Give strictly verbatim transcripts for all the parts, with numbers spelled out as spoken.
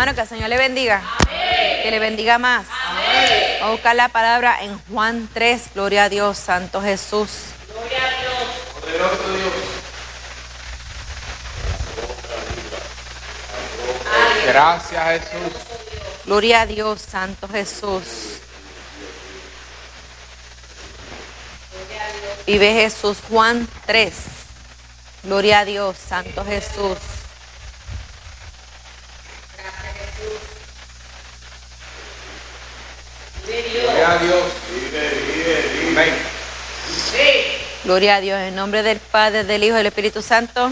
hermano, que el Señor le bendiga. Amén. Que le bendiga más. Amén. Vamos a buscar la palabra en Juan tres. Gloria a Dios, Santo Jesús. Gloria a Dios. Poderoso Dios. Gracias, Jesús. Gloria a Dios, Santo Jesús. Vive Jesús, Juan tres. Gloria a Dios, Santo Jesús. Gracias, Jesús. Gloria a Dios. Vive, vive, vive. Sí. Gloria a Dios, en nombre del Padre, del Hijo y del Espíritu Santo.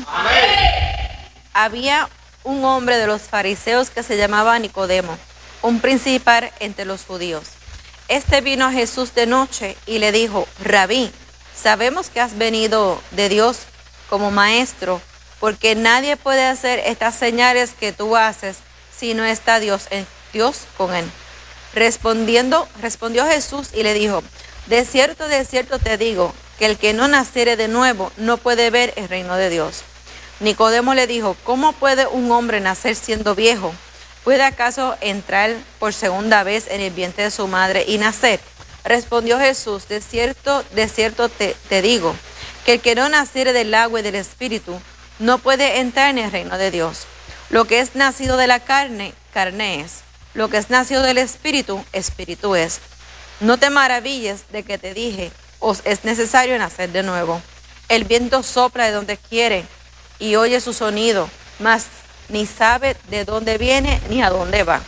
Amén. Había un hombre de los fariseos que se llamaba Nicodemo, un principal entre los judíos. Este vino a Jesús de noche y le dijo: Rabí, sabemos que has venido de Dios como maestro, porque nadie puede hacer estas señales que tú haces si no está Dios, en Dios con él. Respondiendo, respondió Jesús y le dijo: De cierto, de cierto te digo, que el que no naciere de nuevo no puede ver el reino de Dios. Nicodemo le dijo: ¿Cómo puede un hombre nacer siendo viejo? ¿Puede acaso entrar por segunda vez en el vientre de su madre y nacer? Respondió Jesús: De cierto, de cierto te, te digo, que el que no naciere del agua y del espíritu no puede entrar en el reino de Dios. Lo que es nacido de la carne, carne es. Lo que es nacido del espíritu, espíritu es. No te maravilles de que te dije: os es necesario nacer de nuevo. El viento sopla de donde quiere y oye su sonido, mas ni sabe de dónde viene ni a dónde va.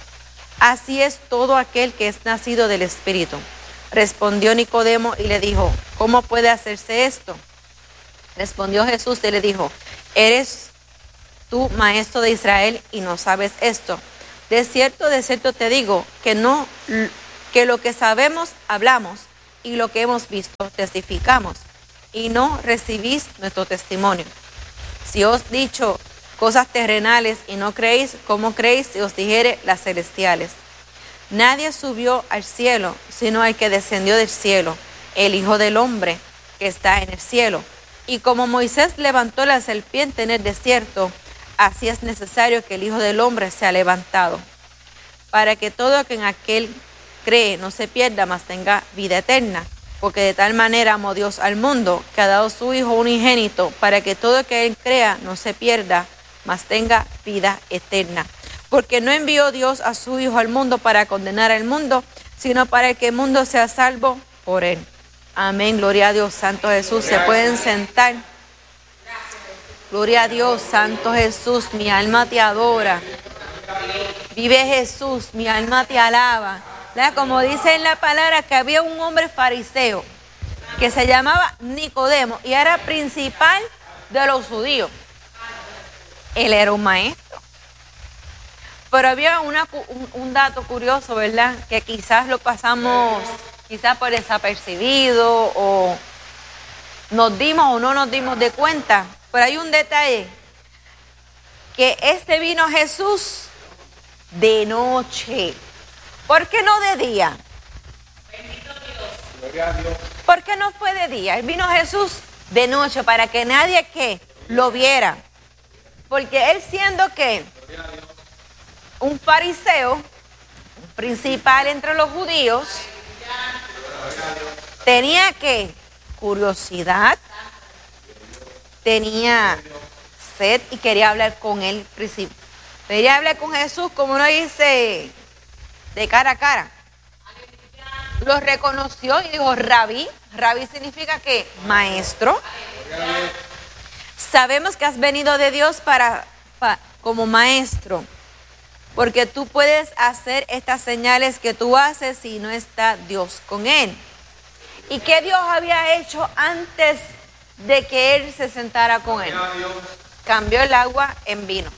Así es todo aquel que es nacido del Espíritu. Respondió Nicodemo y le dijo: ¿Cómo puede hacerse esto? Respondió Jesús y le dijo: ¿Eres tú maestro de Israel y no sabes esto? De cierto, de cierto te digo, que no, que lo que sabemos hablamos y lo que hemos visto testificamos, y no recibís nuestro testimonio. Si os he dicho cosas terrenales y no creéis, ¿cómo creéis si os dijere las celestiales? Nadie subió al cielo, sino el que descendió del cielo, el Hijo del Hombre que está en el cielo. Y como Moisés levantó la serpiente en el desierto, así es necesario que el Hijo del Hombre sea levantado, para que todo que en aquel cree no se pierda, mas tenga vida eterna. Porque de tal manera amó Dios al mundo, que ha dado su Hijo unigénito, para que todo que él crea no se pierda, mas tenga vida eterna. Porque no envió Dios a su Hijo al mundo para condenar al mundo, sino para que el mundo sea salvo por él. Amén, gloria a Dios, Santo Jesús. Se pueden sentar. Gloria a Dios, Santo Jesús, mi alma te adora. Vive Jesús, mi alma te alaba. Como dice en la palabra, que había un hombre fariseo que se llamaba Nicodemo y era principal de los judíos. Él era un maestro. Pero había una, un, un dato curioso, ¿verdad? Que quizás lo pasamos quizás por desapercibido, o nos dimos o no nos dimos de cuenta. Pero hay un detalle, que este vino Jesús de noche. ¿Por qué no de día? Bendito Dios. Gloria a Dios. ¿Por qué no fue de día? Él vino Jesús de noche para que nadie que lo viera. Porque él, siendo que un fariseo, un principal entre los judíos, tenía que curiosidad, tenía sed y quería hablar con él. Quería hablar con Jesús, como uno dice, de cara a cara. Lo reconoció y dijo: Rabí. Rabí significa que maestro. Sabemos que has venido de Dios para, para como maestro, porque tú puedes hacer estas señales que tú haces si no está Dios con él. ¿Y qué Dios había hecho antes de que él se sentara con él? Cambió el agua en vino.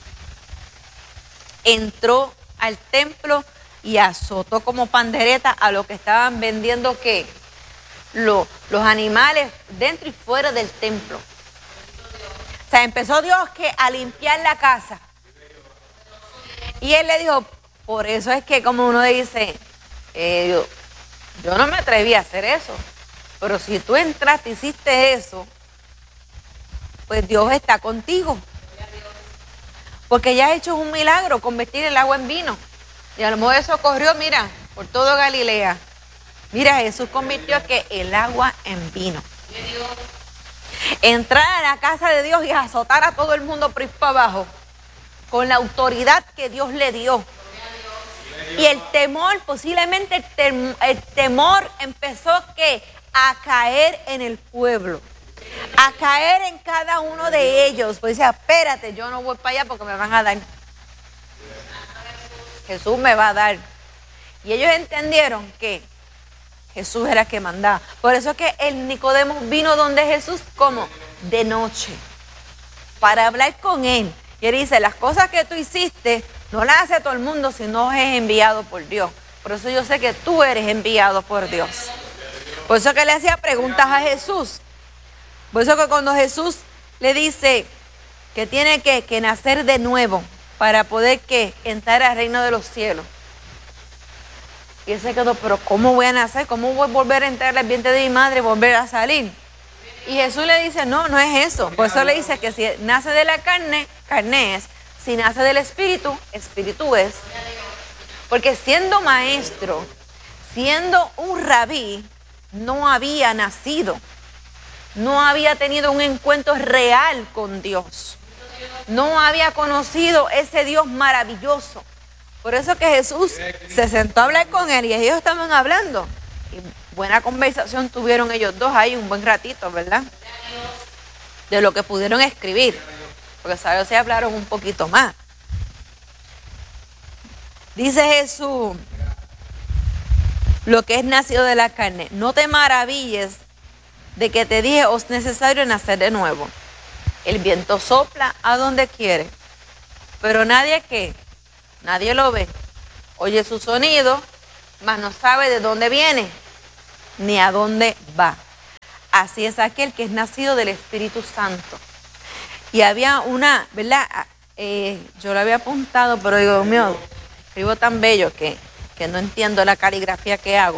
Entró al templo y azotó como pandereta a los que estaban vendiendo ¿qué? Lo, los animales dentro y fuera del templo. O sea, empezó Dios que a limpiar la casa. Y él le dijo: por eso es que, como uno dice, eh, yo, yo no me atreví a hacer eso, pero si tú entraste y hiciste eso, pues Dios está contigo. Porque ya ha hecho un milagro, convertir el agua en vino. Y a lo mejor eso corrió, mira, por todo Galilea. Mira, Jesús convirtió que el agua en vino. Entrar a la casa de Dios y azotar a todo el mundo por ir para abajo, con la autoridad que Dios le dio. Y el temor, posiblemente el, tem el temor empezó que a caer en el pueblo, a caer en cada uno de ellos. Pues dice, espérate, yo no voy para allá porque me van a dar. Jesús me va a dar. Y ellos entendieron que Jesús era el que mandaba. Por eso es que el Nicodemo vino donde Jesús como de noche, para hablar con él. Y él dice, las cosas que tú hiciste no las hace todo el mundo si no es enviado por Dios. Por eso yo sé que tú eres enviado por Dios. Por eso que le hacía preguntas a Jesús. Por eso que cuando Jesús le dice que tiene que, que nacer de nuevo para poder que entrar al reino de los cielos. Y él se quedó, pero ¿cómo voy a nacer? ¿Cómo voy a volver a entrar al vientre de mi madre y volver a salir? Y Jesús le dice, no, no es eso. Por eso le dice que si nace de la carne, carne es. Si nace del espíritu, espíritu es. Porque siendo maestro, siendo un rabí, no había nacido. No había tenido un encuentro real con Dios. No había conocido ese Dios maravilloso. Por eso que Jesús se sentó a hablar con él y ellos estaban hablando. Y buena conversación tuvieron ellos dos ahí un buen ratito, ¿verdad? De lo que pudieron escribir. Porque sabes, se hablaron un poquito más. Dice Jesús, lo que es nacido de la carne. No te maravilles de que te dije, os es necesario nacer de nuevo. El viento sopla a donde quiere. Pero nadie que... Nadie lo ve, oye su sonido, mas no sabe de dónde viene, ni a dónde va. Así es aquel que es nacido del Espíritu Santo. Y había una, ¿verdad? Eh, yo lo había apuntado, pero digo, mío, escribo tan bello que, que no entiendo la caligrafía que hago.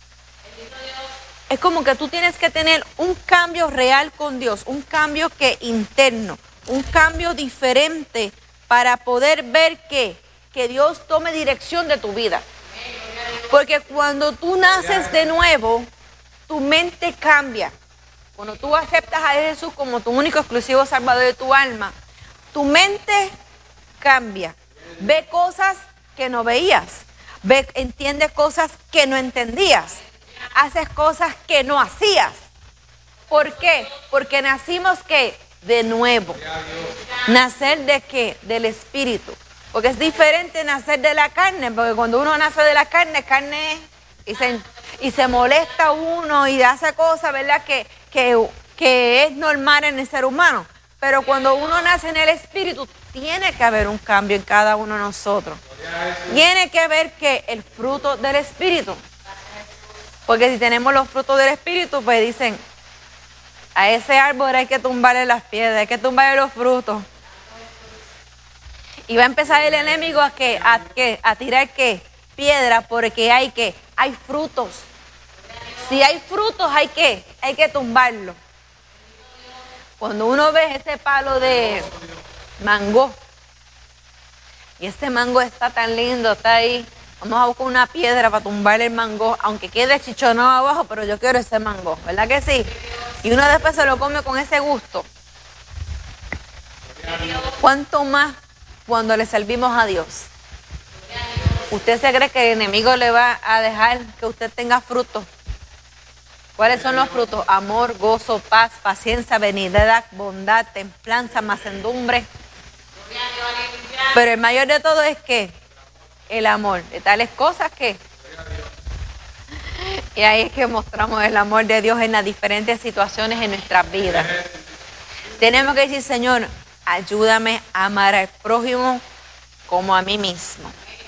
Es como que tú tienes que tener un cambio real con Dios, un cambio que interno, un cambio diferente para poder ver que que Dios tome dirección de tu vida. Porque cuando tú naces de nuevo, tu mente cambia. Cuando tú aceptas a Jesús como tu único exclusivo salvador de tu alma, tu mente cambia. Ve cosas que no veías. Ve, entiende cosas que no entendías. Haces cosas que no hacías. ¿Por qué? Porque nacimos ¿qué? De nuevo. ¿Nacer de qué? Del Espíritu. Porque es diferente nacer de la carne, porque cuando uno nace de la carne, carne y se, y se molesta uno y hace cosas, ¿verdad? Que, que, que es normal en el ser humano. Pero cuando uno nace en el Espíritu, tiene que haber un cambio en cada uno de nosotros. Tiene que haber que el fruto del Espíritu. Porque si tenemos los frutos del Espíritu, pues dicen, a ese árbol hay que tumbarle las piedras, hay que tumbarle los frutos. Y va a empezar el enemigo a que a, que, a tirar ¿qué? Piedra, porque hay que hay frutos. Si hay frutos hay que hay que tumbarlo. Cuando uno ve ese palo de mango y este mango está tan lindo, está ahí, vamos a buscar una piedra para tumbarle el mango, aunque quede chichonado abajo, pero yo quiero ese mango, ¿verdad que sí? Y uno después se lo come con ese gusto. ¿Cuánto más cuando le servimos a Dios? ¿Usted se cree que el enemigo le va a dejar que usted tenga frutos? ¿Cuáles son los frutos? Amor, gozo, paz, paciencia, benignidad, bondad, templanza, mansedumbre. Pero el mayor de todo es que el amor, de tales cosas que... Y ahí es que mostramos el amor de Dios en las diferentes situaciones en nuestras vidas. Tenemos que decir, Señor, ayúdame a amar al prójimo como a mí mismo.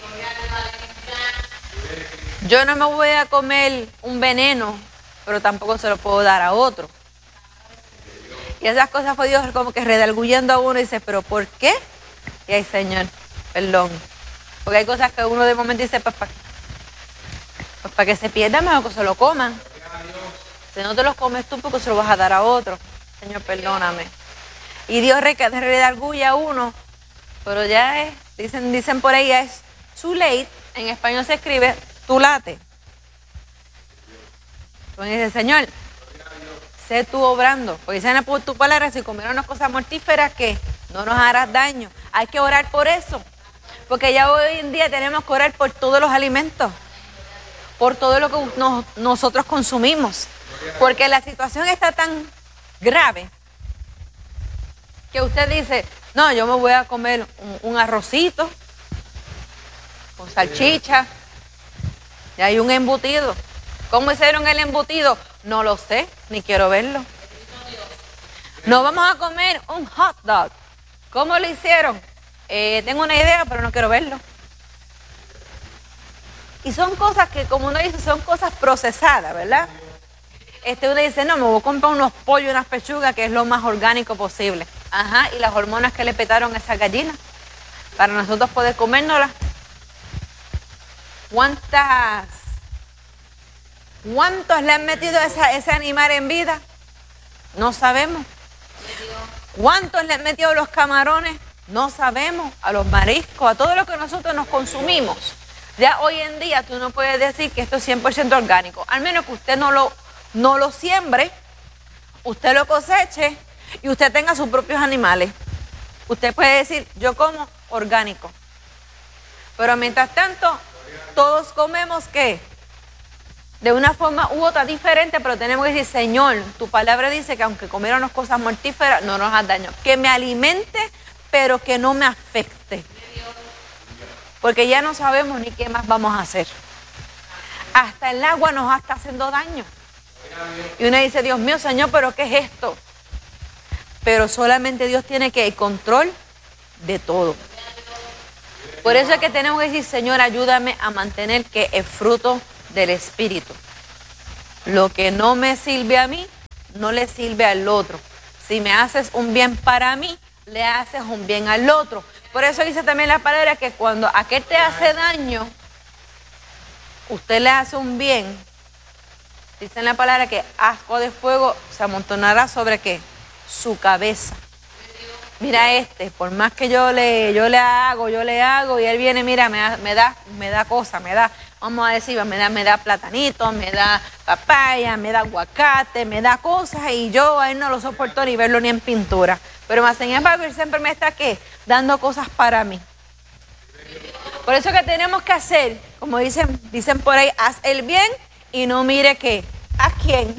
Yo no me voy a comer un veneno, pero tampoco se lo puedo dar a otro. Y esas cosas fue Dios como que redarguyendo a uno y dice, ¿pero por qué? Y ay, Señor, perdón. Porque hay cosas que uno de momento dice, pues para pues pa que se pierda, mejor que se lo coman. Si no te los comes tú, porque se lo vas a dar a otro. Señor, perdóname. Y Dios redarguye a uno Pero ya es, dicen, dicen por ahí, es too late. En español se escribe too late. Entonces dice, Señor, sé tú obrando. Porque dicen en tu palabra, si comieron unas cosas mortíferas, que no nos harás daño. Hay que orar por eso. Porque ya hoy en día tenemos que orar por todos los alimentos. Por todo lo que nos, nosotros consumimos. Porque la situación está tan grave que usted dice, no, yo me voy a comer un, un arrocito con salchicha y hay un embutido. ¿Cómo hicieron el embutido? No lo sé, ni quiero verlo. No vamos a comer un hot dog. ¿Cómo lo hicieron? Eh, tengo una idea, pero no quiero verlo. Y son cosas que, como uno dice, son cosas procesadas, ¿verdad? Este uno dice, no, me voy a comprar unos pollos, unas pechugas, que es lo más orgánico posible. Ajá, y las hormonas que le petaron a esa gallina para nosotros poder comérnoslas. ¿Cuántas, cuántos le han metido a esa, ese animal en vida? No sabemos. ¿Cuántos le han metido a los camarones? No sabemos. A los mariscos, a todo lo que nosotros nos consumimos. Ya hoy en día tú no puedes decir que esto es cien por ciento orgánico, al menos que usted no lo no lo siembre, usted lo coseche y usted tenga sus propios animales. Usted puede decir, yo como orgánico. Pero mientras tanto, todos comemos, ¿qué? De una forma u otra diferente, pero tenemos que decir, Señor, tu palabra dice que aunque comieron cosas mortíferas, no nos haga daño. Que me alimente, pero que no me afecte. Porque ya no sabemos ni qué más vamos a hacer. Hasta el agua nos está haciendo daño. Y uno dice, Dios mío, Señor, ¿pero qué es esto? Pero solamente Dios tiene que el control de todo. Por eso es que tenemos que decir, Señor, ayúdame a mantener que el fruto del Espíritu. Lo que no me sirve a mí, no le sirve al otro. Si me haces un bien para mí, le haces un bien al otro. Por eso dice también la palabra que cuando aquel te hace daño, usted le hace un bien. Dice en la palabra que asco de fuego se amontonará sobre ¿qué? Su cabeza. Mira este, por más que yo le, yo le hago, yo le hago, y él viene, mira, me da, me da, me da cosas, me da, vamos a decir, me da, me da platanito, me da papaya, me da aguacate, me da cosas, y yo a él no lo soporto ni verlo ni en pintura. Pero más sin embargo, él siempre me está, ¿qué? Dando cosas para mí. Por eso que tenemos que hacer, como dicen, dicen por ahí, haz el bien y no mire qué, a quién.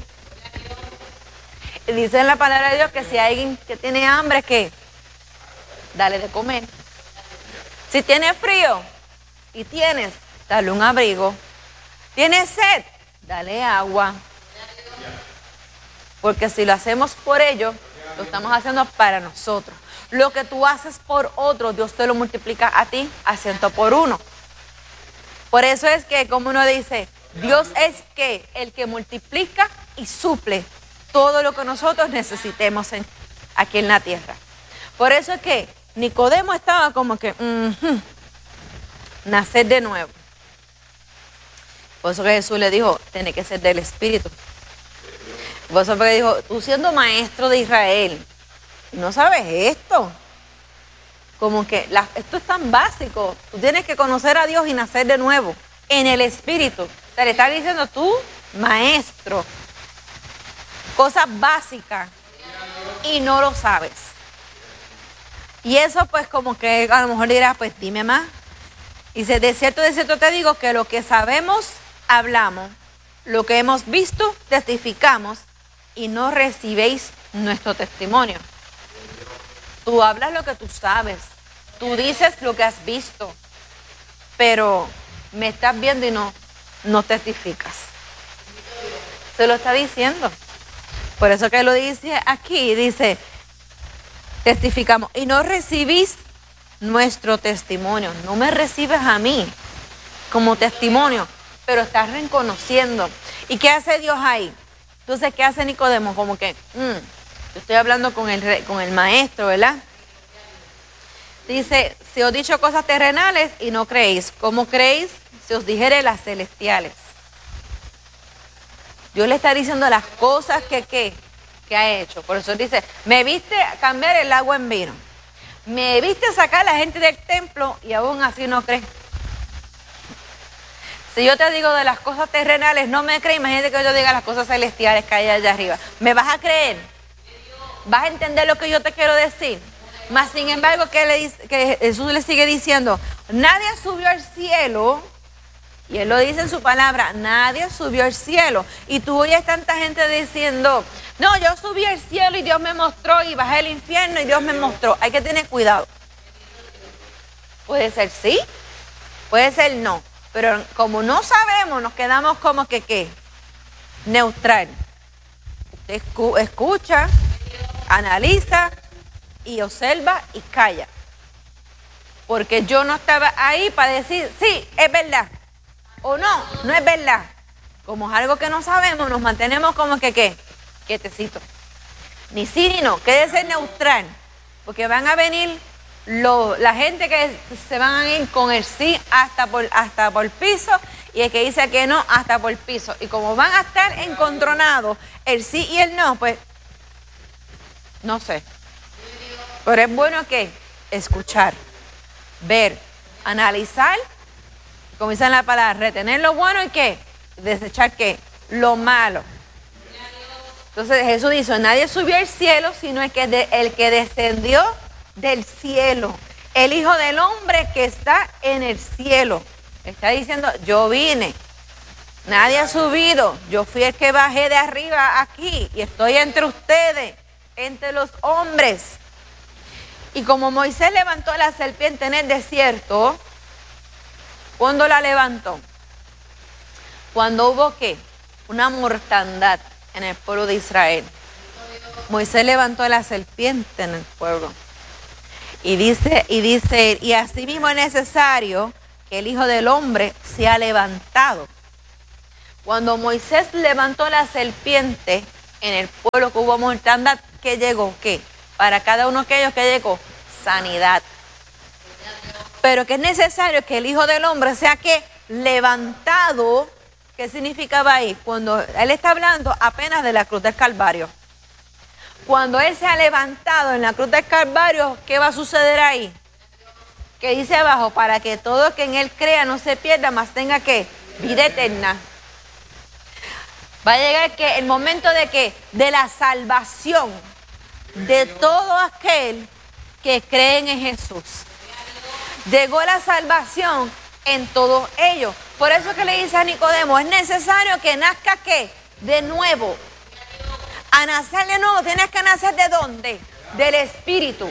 Y dice en la palabra de Dios que si hay alguien que tiene hambre, ¿qué? Dale de comer. Si tienes frío y tienes, dale un abrigo. Tienes sed, dale agua. Porque si lo hacemos por ellos, lo estamos haciendo para nosotros. Lo que tú haces por otro, Dios te lo multiplica a ti a ciento por uno. Por eso es que, como uno dice, Dios es que el que multiplica y suple todo lo que nosotros necesitemos en, aquí en la tierra. Por eso es que Nicodemo estaba como que, uh-huh, nacer de nuevo. Por eso que Jesús le dijo, tiene que ser del Espíritu. Por eso que dijo, tú siendo maestro de Israel, ¿no sabes esto? Como que la, esto es tan básico. Tú tienes que conocer a Dios y nacer de nuevo en el Espíritu. O sea, le estás diciendo tú, maestro, cosas básicas y no lo sabes. Y eso pues como que a lo mejor dirás, pues dime más. Y dice, de cierto, de cierto te digo que lo que sabemos, hablamos. Lo que hemos visto, testificamos. Y no recibéis nuestro testimonio. Tú hablas lo que tú sabes. Tú dices lo que has visto. Pero me estás viendo y no, no testificas. Se lo está diciendo. Por eso que lo dice aquí, dice, testificamos. Y no recibís nuestro testimonio. No me recibes a mí como testimonio, pero estás reconociendo. ¿Y qué hace Dios ahí? Entonces, ¿qué hace Nicodemo? Como que, mmm, yo estoy hablando con el, con el maestro, ¿verdad? Dice, si os he dicho cosas terrenales y no creéis, ¿cómo creéis si os dijere las celestiales? Dios le está diciendo las cosas que, que, que ha hecho. Por eso dice, me viste cambiar el agua en vino. Me viste sacar a la gente del templo y aún así no crees. Si yo te digo de las cosas terrenales, no me crees, imagínate que yo diga las cosas celestiales que hay allá arriba. ¿Me vas a creer? ¿Vas a entender lo que yo te quiero decir? Mas sin embargo, que, le dice, que Jesús le sigue diciendo, nadie subió al cielo, y Él lo dice en su palabra, nadie subió al cielo. Y tú oyes tanta gente diciendo, no, yo subí al cielo y Dios me mostró, y bajé al infierno y Dios me mostró. Hay que tener cuidado. Puede ser sí, puede ser no. Pero como no sabemos, nos quedamos como que, ¿qué? Neutral. Escu- escucha, analiza y observa y calla. Porque yo no estaba ahí para decir, sí, es verdad. O no, no es verdad. Como es algo que no sabemos, nos mantenemos como que, ¿qué? Quietecito. Ni sí ni no, quédese neutral. Porque van a venir Lo, la gente que se van a ir con el sí hasta por, hasta por piso, y el que dice que no hasta por piso. Y como van a estar encontronados el sí y el no, pues no sé. Pero es bueno que escuchar, ver, analizar, como dice en la palabra, retener lo bueno y qué, desechar qué, lo malo. Entonces Jesús dice, nadie subió al cielo sino el que, de, el que descendió del cielo, el Hijo del Hombre que está en el cielo. Está diciendo, yo vine, nadie ha subido, yo fui el que bajé de arriba aquí y estoy entre ustedes, entre los hombres. Y como Moisés levantó la serpiente en el desierto, ¿cuándo la levantó? Cuando hubo ¿qué? Una mortandad en el pueblo de Israel. Moisés levantó la serpiente en el pueblo. Y dice, y dice, y asimismo es necesario que el Hijo del Hombre sea levantado. Cuando Moisés levantó la serpiente en el pueblo que hubo mortandad, ¿qué llegó? ¿Qué? Para cada uno de ellos, ¿qué llegó? Sanidad. Pero que es necesario que el Hijo del Hombre sea que levantado. ¿Qué significaba ahí? Cuando él está hablando apenas de la cruz del Calvario. Cuando Él se ha levantado en la cruz del Calvario, ¿qué va a suceder ahí? Que dice abajo, para que todo que en Él crea no se pierda, mas tenga que vida eterna. Va a llegar que el momento de que de la salvación de todo aquel que creen en Jesús. Llegó la salvación en todos ellos. Por eso que le dice a Nicodemo, es necesario que nazca ¿qué? De nuevo. A nacer de nuevo, tienes que nacer ¿de dónde? Del Espíritu.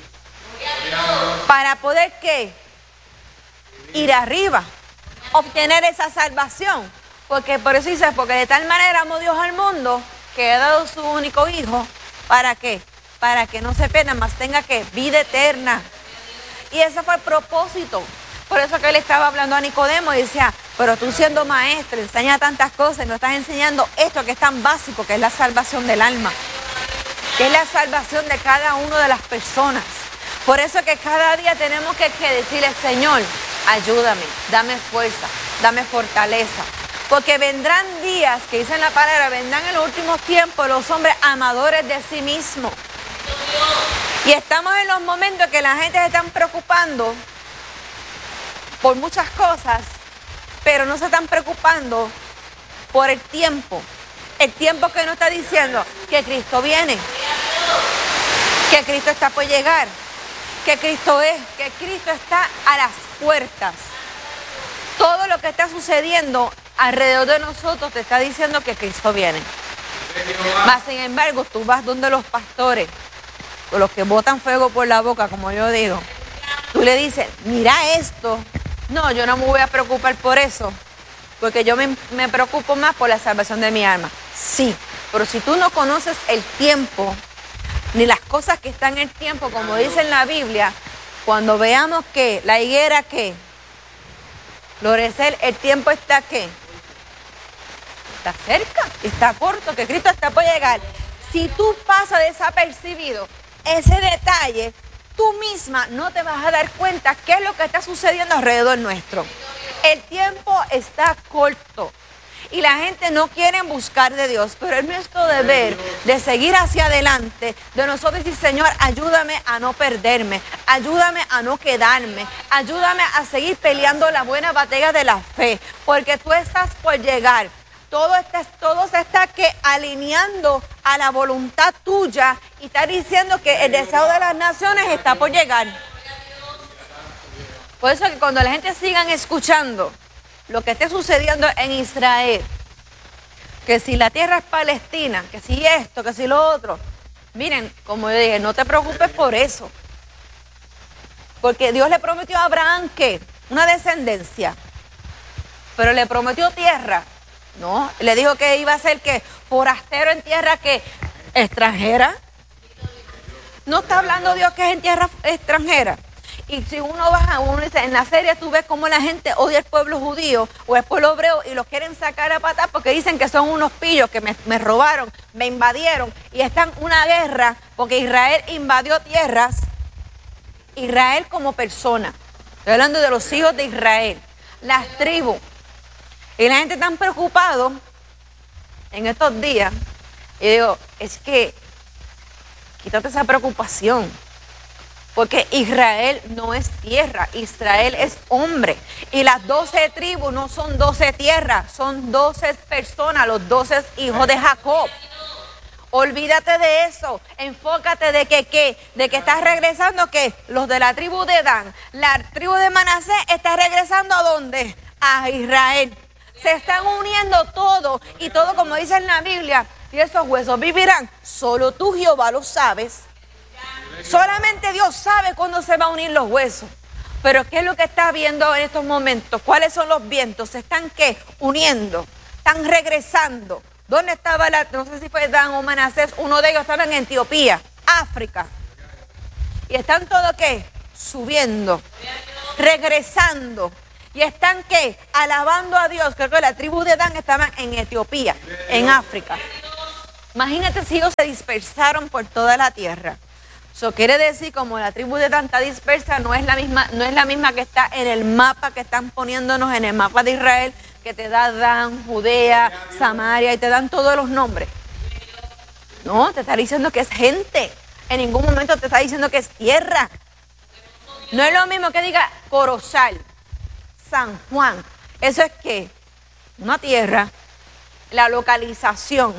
Para poder ¿qué? Ir arriba, obtener esa salvación. Porque por eso dice, porque de tal manera amó Dios al mundo que ha dado su único hijo. ¿Para qué? Para que no se pierda, mas tenga ¿qué? Vida eterna. Y ese fue el propósito. Por eso que él estaba hablando a Nicodemo y decía, pero tú siendo maestro, enseña tantas cosas y no estás enseñando esto que es tan básico, que es la salvación del alma, que es la salvación de cada una de las personas. Por eso que cada día tenemos que, que decirle, Señor, ayúdame, dame fuerza, dame fortaleza. Porque vendrán días, que dicen la palabra, vendrán en los últimos tiempos los hombres amadores de sí mismos. Y estamos en los momentos que la gente se está preocupando por muchas cosas, pero no se están preocupando por el tiempo. El tiempo que nos está diciendo que Cristo viene, que Cristo está por llegar, que Cristo es, que Cristo está a las puertas. Todo lo que está sucediendo alrededor de nosotros te está diciendo que Cristo viene. Mas sin embargo, tú vas donde los pastores, o los que botan fuego por la boca, como yo digo, tú le dices, mira esto. No, yo no me voy a preocupar por eso, porque yo me, me preocupo más por la salvación de mi alma. Sí, pero si tú no conoces el tiempo, ni las cosas que están en el tiempo, como dice en la Biblia, cuando veamos que la higuera, ¿qué? Florecer, el tiempo está, ¿qué? Está cerca, está corto, que Cristo está por llegar. Si tú pasas desapercibido ese detalle, tú misma no te vas a dar cuenta qué es lo que está sucediendo alrededor nuestro. El tiempo está corto. y la gente no quiere buscar de Dios, pero es nuestro deber de seguir hacia adelante, de nosotros decir, Señor, ayúdame a no perderme, ayúdame a no quedarme, ayúdame a seguir peleando la buena batalla de la fe, porque tú estás por llegar. Todo, está, todo se está que alineando a la voluntad tuya y está diciendo que el deseo de las naciones está por llegar. Por eso que cuando la gente sigan escuchando lo que esté sucediendo en Israel, que si la tierra es Palestina, que si esto, que si lo otro, miren, como yo dije, no te preocupes por eso. Porque Dios le prometió a Abraham que una descendencia, pero le prometió tierra. No, le dijo que iba a ser que forastero en tierra que extranjera. No está hablando Dios que es en tierra extranjera. Y si uno baja, uno dice, en la serie tú ves cómo la gente odia al pueblo judío o al pueblo hebreo y los quieren sacar a patas porque dicen que son unos pillos que me, me robaron, me invadieron y están en una guerra porque Israel invadió tierras. Israel como persona. Estoy hablando de los hijos de Israel, las tribus. Y la gente tan preocupado en estos días. Y digo, es que quítate esa preocupación. Porque Israel no es tierra, Israel es hombre. Y las doce tribus no son doce tierras, son doce personas, los doce hijos de Jacob. Olvídate de eso, enfócate de que, que, de que estás regresando, que los de la tribu de Dan, la tribu de Manasés está regresando ¿a dónde? A Israel. Se están uniendo todo y todo como dice en la Biblia. Y esos huesos vivirán. Solo tú, Jehová, lo sabes. Solamente Dios sabe cuándo se van a unir los huesos. Pero ¿qué es lo que está viendo en estos momentos? ¿Cuáles son los vientos? ¿Se están qué? Uniendo. Están regresando. ¿Dónde estaba la, no sé si fue Dan o Manasés? Uno de ellos estaba en Etiopía, África. Y están todos qué? Subiendo. Regresando. Y están ¿qué? Alabando a Dios. Creo que la tribu de Dan estaba en Etiopía, en África. Imagínate si ellos se dispersaron por toda la tierra. Eso quiere decir, como la tribu de Dan está dispersa, no es la misma, no es la misma que está en el mapa que están poniéndonos en el mapa de Israel, que te da Dan, Judea, Samaria, y te dan todos los nombres. No, te está diciendo que es gente. En ningún momento te está diciendo que es tierra. No es lo mismo que diga Corozal, San Juan. Eso es que una tierra, la localización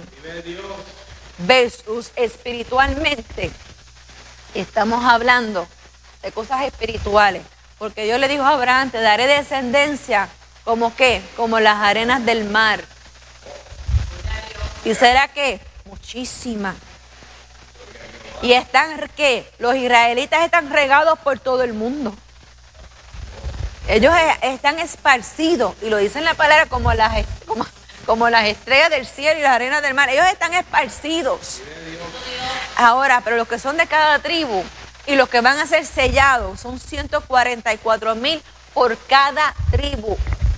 versus espiritualmente. Estamos hablando de cosas espirituales. Porque Dios le dijo a Abraham, te daré descendencia. ¿Como qué? Como las arenas del mar. ¿Y será qué? Muchísima. Y están, ¿qué? Los israelitas están regados por todo el mundo. Ellos están esparcidos, y lo dice en la palabra, como las, como, como las estrellas del cielo y las arenas del mar. Ellos están esparcidos. Ahora, pero los que son de cada tribu y los que van a ser sellados son ciento cuarenta y cuatro mil por cada tribu.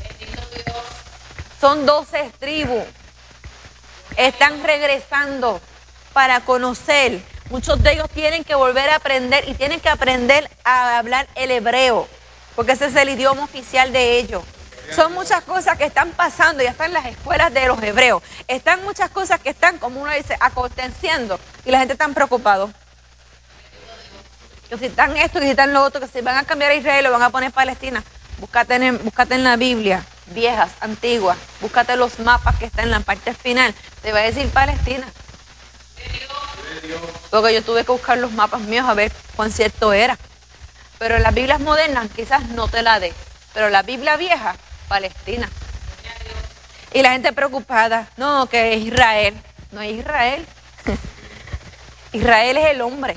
Son doce tribus. Están regresando para conocer. Muchos de ellos tienen que volver a aprender y tienen que aprender a hablar el hebreo, porque ese es el idioma oficial de ellos. Son muchas cosas que están pasando, ya están en las escuelas de los hebreos. Están muchas cosas que están, como uno dice, aconteciendo y la gente está preocupada. Que si están esto, que si están lo otro, que si van a cambiar a Israel, lo van a poner Palestina. Búscate en, búscate en la Biblia, viejas, antiguas. Búscate los mapas que están en la parte final. Te va a decir Palestina. Porque yo tuve que buscar los mapas míos a ver cuán cierto era. Pero en las Biblias modernas quizás no te la dé. Pero la Biblia vieja, Palestina. Y la gente preocupada, no, que es Israel. No es Israel. Israel es el hombre.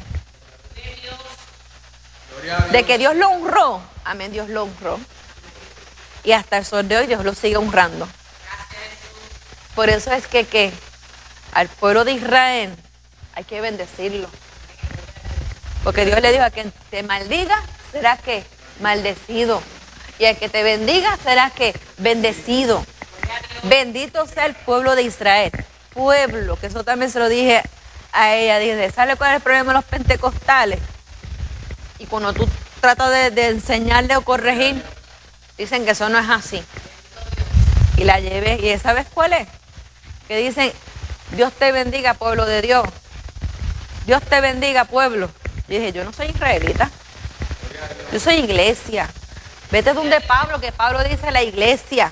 De que Dios lo honró. Amén, Dios lo honró. Y hasta el sol de hoy Dios lo sigue honrando. Por eso es que, que al pueblo de Israel hay que bendecirlo. Porque Dios le dijo a quien te maldiga, será que maldecido. Y al que te bendiga, será que bendecido. Bendito sea el pueblo de Israel. Pueblo, que eso también se lo dije a ella. Dije, ¿sabe cuál es el problema de los pentecostales? Y cuando tú tratas de, de enseñarle o corregir, dicen que eso no es así. Y la llevé. ¿Y sabes cuál es? Que dicen, Dios te bendiga, pueblo de Dios. Dios te bendiga, pueblo. Yo dije, yo no soy israelita. Yo soy iglesia. Vete donde Pablo, que Pablo dice la iglesia.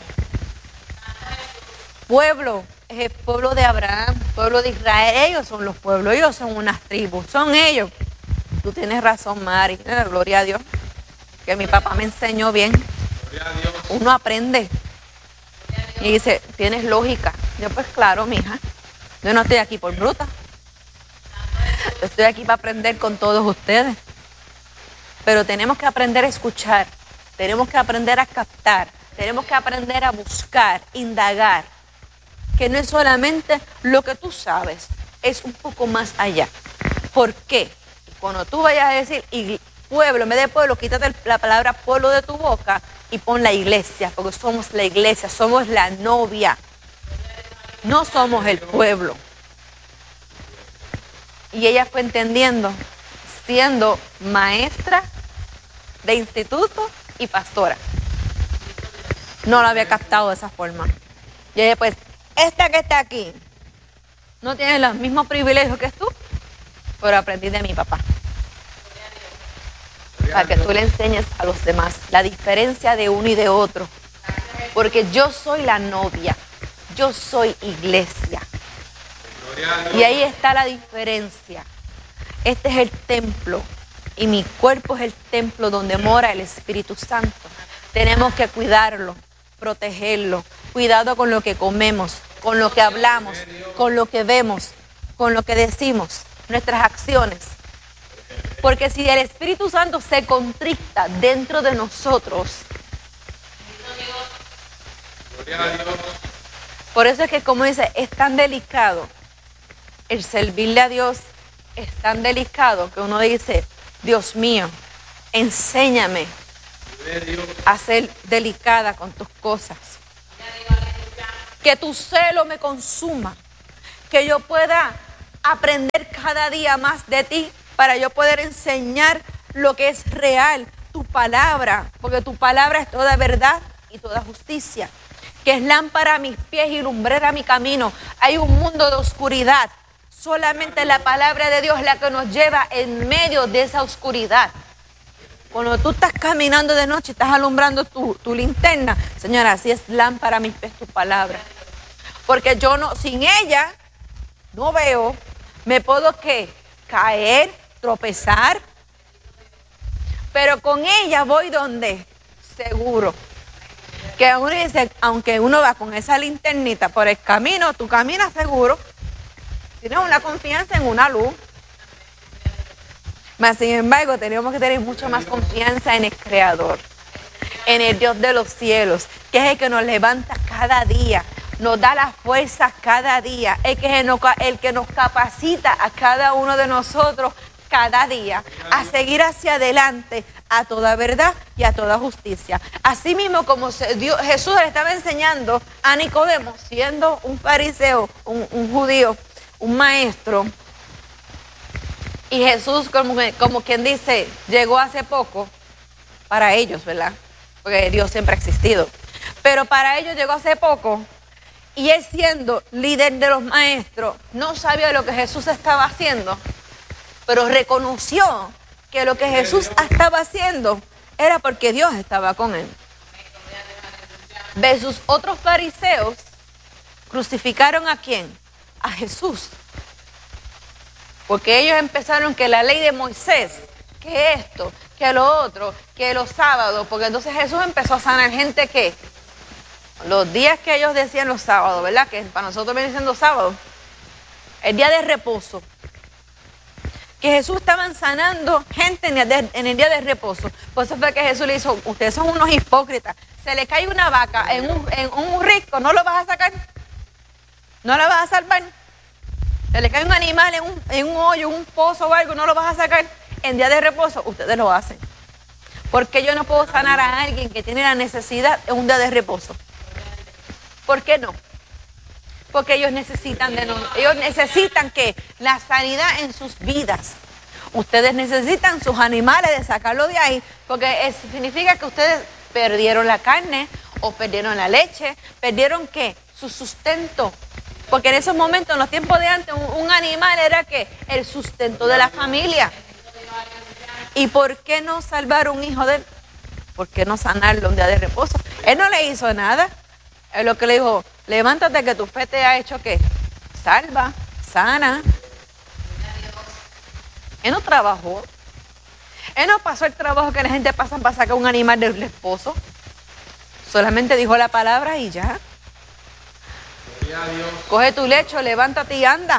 Pueblo, es el pueblo de Abraham, pueblo de Israel. Ellos son los pueblos, ellos son unas tribus, son ellos. Tú tienes razón, Mari. Eh, gloria a Dios. Que mi papá me enseñó bien. Uno aprende. Y dice, tienes lógica. Yo, pues claro, mija. Yo no estoy aquí por bruta. Yo estoy aquí para aprender con todos ustedes. Pero tenemos que aprender a escuchar. Tenemos que aprender a captar. Tenemos que aprender a buscar, indagar. Que no es solamente lo que tú sabes, es un poco más allá. ¿Por qué? Cuando tú vayas a decir pueblo, en vez de pueblo, quítate la palabra pueblo de tu boca y pon la iglesia, porque somos la iglesia, somos la novia. No somos el pueblo. Y ella fue entendiendo, siendo maestra de instituto y pastora. No lo había captado de esa forma. Y ella, pues, esta que está aquí no tiene los mismos privilegios que tú, pero aprendí de mi papá. Para que tú le enseñes a los demás la diferencia de uno y de otro. Porque yo soy la novia, yo soy iglesia. Y ahí está la diferencia. Este es el templo y mi cuerpo es el templo donde mora el Espíritu Santo. Tenemos que cuidarlo, protegerlo. Cuidado con lo que comemos, con lo que hablamos, con lo que vemos, con lo que decimos, nuestras acciones. Porque si el Espíritu Santo se contricta dentro de nosotros, por eso es que, como dice, es tan delicado el servirle a Dios, es tan delicado que uno dice, Dios mío, enséñame a ser delicada con tus cosas. Que tu celo me consuma, que yo pueda aprender cada día más de ti para yo poder enseñar lo que es real, tu palabra, porque tu palabra es toda verdad y toda justicia, que es lámpara a mis pies y lumbrera a mi camino. Hay un mundo de oscuridad, solamente la palabra de Dios es la que nos lleva en medio de esa oscuridad. Cuando tú estás caminando de noche, estás alumbrando tu, tu linterna, Señora, así es lámpara a mis pies tu palabra. Porque yo no, sin ella, no veo, me puedo ¿qué? Caer, tropezar. Pero con ella voy donde, seguro. Que uno dice, aunque uno va con esa linternita por el camino, tú caminas seguro. Tienes una confianza en una luz. Mas, sin embargo, tenemos que tener mucho más confianza en el Creador, en el Dios de los cielos, que es el que nos levanta cada día, nos da la fuerza cada día, el que, nos, el que nos capacita a cada uno de nosotros cada día a seguir hacia adelante a toda verdad y a toda justicia. Así mismo como se, Dios, Jesús le estaba enseñando a Nicodemo, siendo un fariseo, un, un judío, un maestro. Y Jesús, como, como quien dice, llegó hace poco para ellos, ¿verdad? Porque Dios siempre ha existido. Pero para ellos llegó hace poco y él, siendo líder de los maestros, no sabía lo que Jesús estaba haciendo, pero reconoció que lo que Jesús estaba haciendo era porque Dios estaba con él. Versus otros fariseos, crucificaron ¿a quién? A Jesús. Porque ellos empezaron que la ley de Moisés, que esto, que lo otro, que los sábados, porque entonces Jesús empezó a sanar gente que los días que ellos decían los sábados, ¿verdad? Que para nosotros viene siendo sábado, el día de reposo. Que Jesús estaban sanando gente en el, de, en el día de reposo. Por eso fue que Jesús le dijo, ustedes son unos hipócritas. Se le cae una vaca en un, en un risco, ¿no lo vas a sacar? ¿No la vas a salvar? Se le cae un animal en un, en un hoyo, un pozo o algo, no lo vas a sacar. En día de reposo, ustedes lo hacen. Porque yo no puedo sanar a alguien que tiene la necesidad en un día de reposo. ¿Por qué no? Porque ellos necesitan de nosotros. Ellos necesitan que la sanidad en sus vidas. Ustedes necesitan sus animales de sacarlo de ahí, porque eso significa que ustedes perdieron la carne o perdieron la leche, perdieron ¿qué? Su sustento. Porque en esos momentos, en los tiempos de antes, un, un animal era ¿qué? El sustento de la familia. ¿Y por qué no salvar un hijo de él? ¿Por qué no sanarlo un día de reposo? Él no le hizo nada. Él lo que le dijo, levántate que tu fe te ha hecho ¿qué? Salva, sana. Él no trabajó. Él no pasó el trabajo que la gente pasa para sacar un animal del esposo. Solamente dijo la palabra y ya. Coge tu lecho, levántate y anda.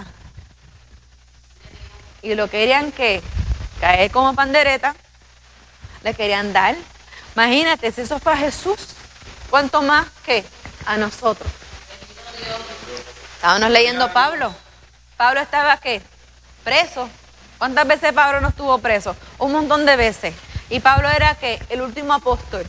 Y lo querían que caer como pandereta, le querían dar. Imagínate, si eso fue a Jesús, ¿cuánto más que a nosotros? Estábamos leyendo Pablo. Pablo estaba ¿qué? Preso. ¿Cuántas veces Pablo no estuvo preso? Un montón de veces. Y Pablo era ¿qué? El último apóstol.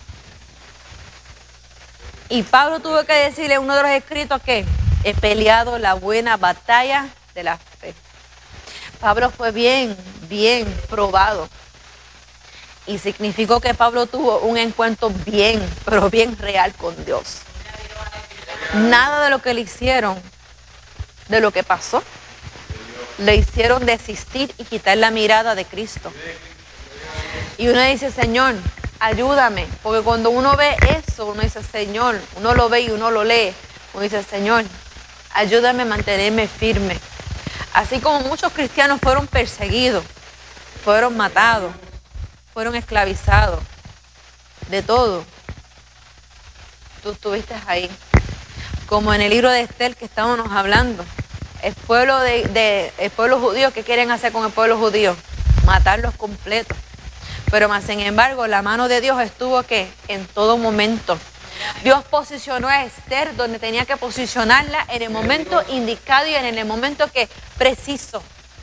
Y Pablo tuvo que decirle en uno de los escritos que he peleado la buena batalla de la fe. Pablo fue bien, bien probado. Y significó que Pablo tuvo un encuentro bien, pero bien real con Dios. Nada de lo que le hicieron, de lo que pasó, le hicieron desistir y quitar la mirada de Cristo. Y uno dice, Señor, ayúdame, porque cuando uno ve eso, uno dice, Señor, uno lo ve y uno lo lee, uno dice, Señor, ayúdame a mantenerme firme. Así como muchos cristianos fueron perseguidos, fueron matados, fueron esclavizados, de todo. Tú estuviste ahí. Como en el libro de Esther que estábamos hablando, el pueblo, de, de, el pueblo judío, ¿qué quieren hacer con el pueblo judío? Matarlos completos. Pero más sin embargo, la mano de Dios estuvo ¿qué? En todo momento. Dios posicionó a Esther donde tenía que posicionarla en el momento indicado y en el momento que preciso.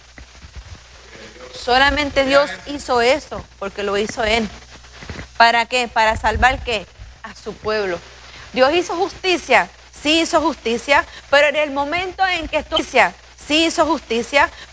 Solamente Dios hizo eso porque lo hizo Él. ¿Para qué? Para salvar ¿qué? A su pueblo. Dios hizo justicia, sí hizo justicia, pero en el momento en que justicia, sí hizo justicia,